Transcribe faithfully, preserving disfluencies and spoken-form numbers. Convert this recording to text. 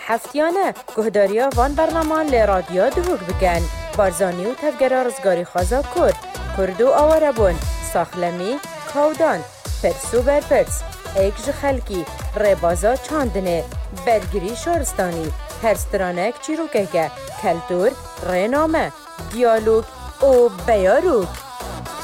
هفتیانه گهداریا وان برنامه لی رادیو دهوگ بکن بارزانی و تفگر رزگاری خوازا کرد کردو آواره بون ساخلمی کودان پرسو برپرس ایکج خلکی ربازا چاندنه برگری شارستانی هرسترانک چیروکه کلتور رنامه دیالوگ او بیاروک